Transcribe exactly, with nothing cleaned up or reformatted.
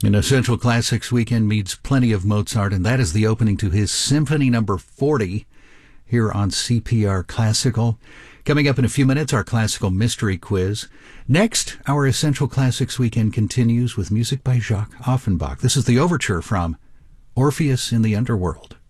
An Essential Classics weekend meets plenty of Mozart, and that is the opening to his Symphony Number forty here on C P R Classical. Coming up in a few minutes, our Classical Mystery Quiz. Next, our Essential Classics weekend continues with music by Jacques Offenbach. This is the overture from Orpheus in the Underworld.